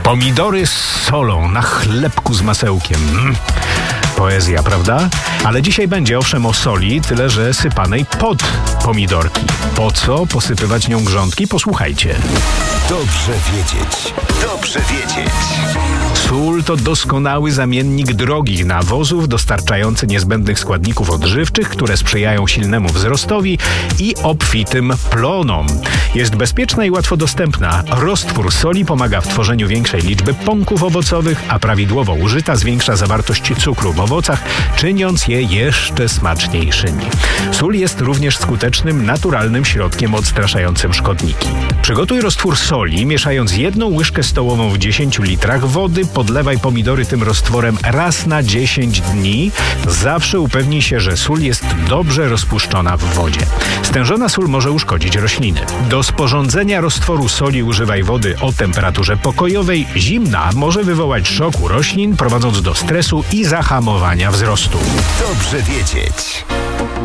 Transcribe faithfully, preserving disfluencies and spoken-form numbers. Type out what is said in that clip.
Pomidory z solą na chlebku z masełkiem. Mm. Poezja, prawda? Ale dzisiaj będzie owszem o soli, tyle że sypanej pod pomidorki. Po co posypywać nią grządki? Posłuchajcie. Dobrze wiedzieć. Dobrze wiedzieć. Sól to doskonały zamiennik drogich nawozów, dostarczający niezbędnych składników odżywczych, które sprzyjają silnemu wzrostowi i obfitym plonom. Jest bezpieczna i łatwo dostępna. Roztwór soli pomaga w tworzeniu większej liczby pąków owocowych, a prawidłowo użyta zwiększa zawartość cukru w owocach, czyniąc je jeszcze smaczniejszymi. Sól jest również skutecznym, naturalnym środkiem odstraszającym szkodniki. Przygotuj roztwór soli, mieszając jedną łyżkę stołową w dziesięciu litrach wody, podlewaj pomidory tym roztworem raz na dziesięć dni. Zawsze upewnij się, że sól jest dobrze rozpuszczona w wodzie. Stężona sól może uszkodzić rośliny. Do sporządzenia roztworu soli używaj wody o temperaturze pokojowej. Zimna może wywołać szok u roślin, prowadząc do stresu i zahamowania wzrostu. Dobrze wiedzieć.